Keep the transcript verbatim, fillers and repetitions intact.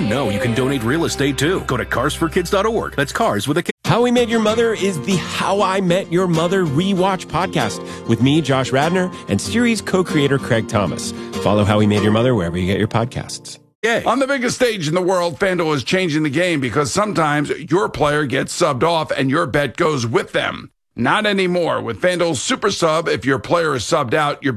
know you can donate real estate too? Go to cars for kids dot org. That's cars with a K. How We Met Your Mother is the How I Met Your Mother rewatch podcast with me, Josh Radnor, and series co-creator Craig Thomas. Follow How We Met Your Mother wherever you get your podcasts. Yay. On the biggest stage in the world, FanDuel is changing the game because sometimes your player gets subbed off and your bet goes with them. Not anymore. With FanDuel's Super Sub, if your player is subbed out, your